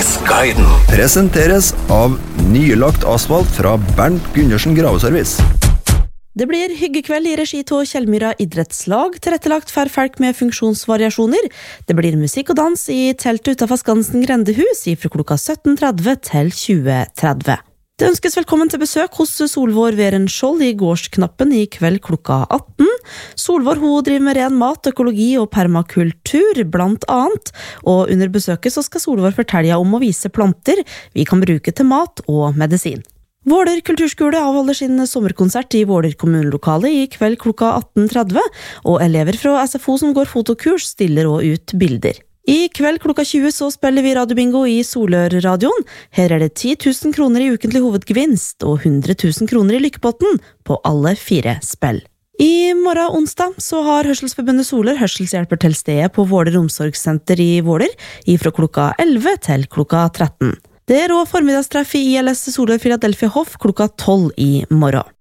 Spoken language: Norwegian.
Serviceguiden presenteres av nylagt asfalt fra Bernt Gundersen Graveservice. Det blir hyggekveld i regi av Kjellmyra idrettslag, tilrettelagt for folk med funksjonsvariasjoner. Det blir musikk og dans i teltet utenfor Skansen Grendehus fra klokka 17.30 til 20.30. Det ønskes velkommen til besøk hos Solvår Verenskjold i gårdsknappen i kveld klokka 18. Solvår hun driver med ren mat, økologi og permakultur, blant annet. Og under besøket så skal Solvår fortelle om å vise planter vi kan bruke til mat og medisin. Våler kulturskole avholder sin sommerkonsert i Våler kommunelokale i kveld klokka 18.30, og elever fra SFO som går fotokurs stiller også ut bilder. I kveld klokka 20 så spiller vi radiobingo i Solør-radioen. Her det 10 000 kroner i ukentlig hovedgevinst og 100 000 kroner i lykkepotten på alle 4 spill. I morgen onsdag så har Hørselsforbundet Solør hørselshjelper til stedet på Våler omsorgssenter i Våler, fra klokka 11 til klokka 13. Det også formiddagstreff i ILS Solør Philadelphia Hoff klokka 12 i morgen.